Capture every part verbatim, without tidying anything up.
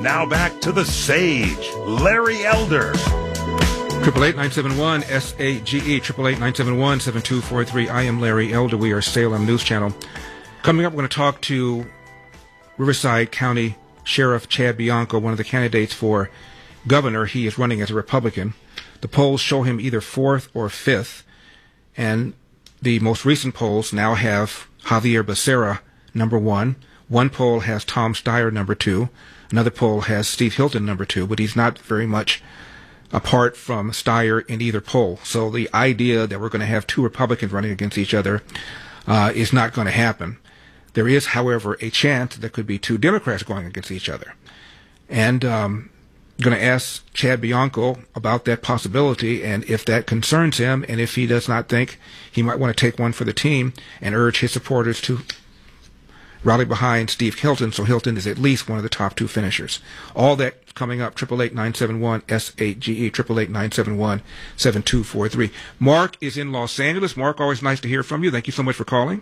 Now back to the Sage, Larry Elder. Triple eight nine seven one S A G E, triple eight nine seven one seven two four three. I am Larry Elder. We are Salem News Channel. Coming up, we're going to talk to Riverside County Sheriff Chad Bianco, one of the candidates for governor. He is running as a Republican. The polls show him either fourth or fifth, and the most recent polls now have Javier Becerra number one. One poll has Tom Steyer number two. Another poll has Steve Hilton number two, but he's not very much apart from Steyer in either poll. So the idea that we're going to have two Republicans running against each other uh, is not going to happen. There is, however, a chance that there could be two Democrats going against each other. And um, I'm going to ask Chad Bianco about that possibility and if that concerns him, and if he does not think he might want to take one for the team and urge his supporters to rally behind Steve Hilton, so Hilton is at least one of the top two finishers. All that coming up, triple eight nine seven one S eight G E, triple eight nine seven one seven two four three. Mark is in Los Angeles. Mark, always nice to hear from you. Thank you so much for calling.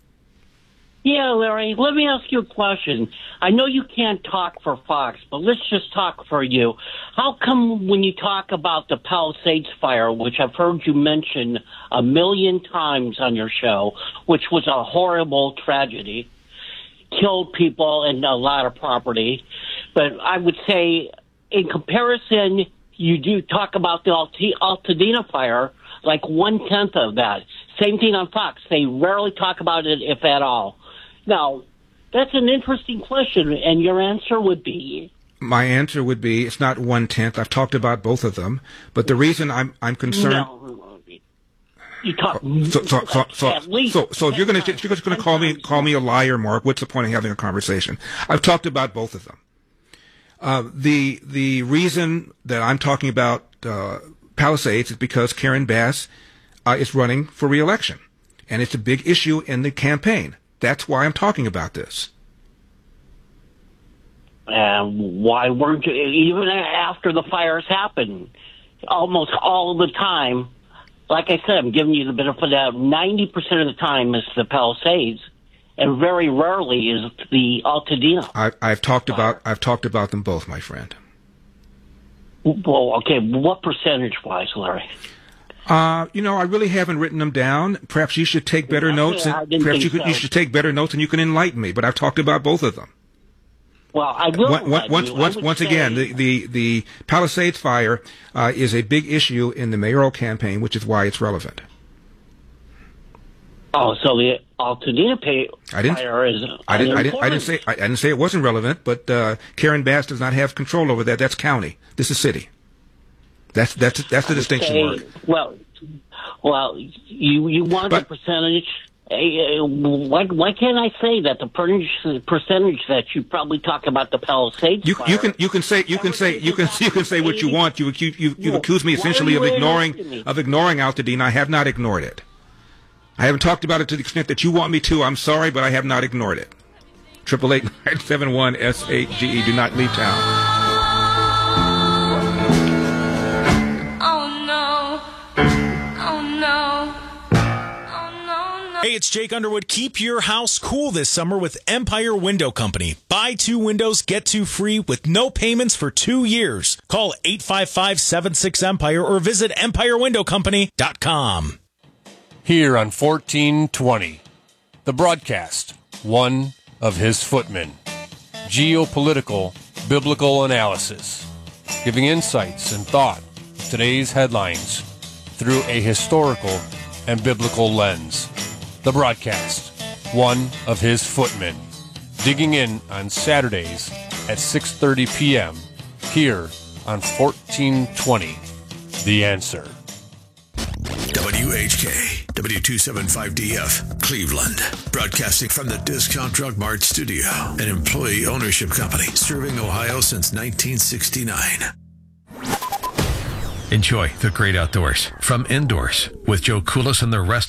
Yeah, Larry, let me ask you a question. I know you can't talk for Fox, but let's just talk for you. How come when you talk about the Palisades fire, which I've heard you mention a million times on your show, which was a horrible tragedy, killed people and a lot of property, but I would say in comparison, you do talk about the Alt- Altadena fire, like one-tenth of that. Same thing on Fox. They rarely talk about it, if at all. Now, that's an interesting question, and your answer would be? My answer would be it's not one-tenth. I've talked about both of them, but the reason I'm I'm concerned... No. You talk... So, so, so, so, at least so, so if you're going to you're going to call me call me a liar, Mark, what's the point of having a conversation? I've talked about both of them. Uh, the the reason that I'm talking about uh, Palisades is because Karen Bass uh, is running for re-election, and it's a big issue in the campaign. That's why I'm talking about this. Uh, why weren't you, even after the fires happened, almost all the time, like I said, I'm giving you the benefit of the doubt, ninety percent of the time is the Palisades, and very rarely is the Altadena. I, I've talked fire. about I've talked about them both, my friend. Well, okay, what percentage-wise, Larry? Uh, you know, I really haven't written them down. Perhaps you should take better yeah, notes. And perhaps you, could, so. you should take better notes, and you can enlighten me. But I've talked about both of them. Well, I will. Once, once, once, once say, again, the, the, the Palisades fire uh, is a big issue in the mayoral campaign, which is why it's relevant. Oh, so the Altadena pay I didn't, fire is I didn't, I didn't, I didn't say I, I didn't say it wasn't relevant, but uh, Karen Bass does not have control over that. That's county. This is city. That's that's that's the distinction, say, Mark. Well, well, you you want but, the percentage. Uh, why, why can't I say that the percentage, percentage that you probably talk about the Palisades you, fire? You can you can say you can say you can you can say what you want. You you you you accuse me essentially of ignoring of ignoring Altadena. I have not ignored it. I haven't talked about it to the extent that you want me to. I'm sorry, but I have not ignored it. Triple eight nine seven one S eight G E. Do not leave town. Hey, it's Jake Underwood. Keep your house cool this summer with Empire Window Company. Buy two windows, get two free with no payments for two years. Call eight five five, seven six, EMPIRE or visit empire window company dot com. Here on fourteen twenty, the broadcast, one of his footmen. Geopolitical, biblical analysis, giving insights and thought to today's headlines through a historical and biblical lens. The broadcast, one of his footmen, digging in on Saturdays at six thirty p.m. here on fourteen twenty, The Answer. W H K, W two seventy-five D F, Cleveland. Broadcasting from the Discount Drug Mart studio, an employee ownership company serving Ohio since nineteen sixty-nine. Enjoy the great outdoors from Indoors with Joe Koulis and the rest